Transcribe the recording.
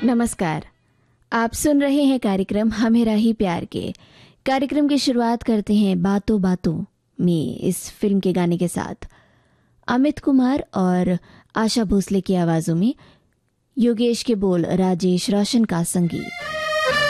नमस्कार। आप सुन रहे हैं कार्यक्रम हमें राही प्यार के। कार्यक्रम की शुरुआत करते हैं बातों बातों में इस फिल्म के गाने के साथ। अमित कुमार और आशा भोसले की आवाजों में, योगेश के बोल, राजेश रोशन का संगीत।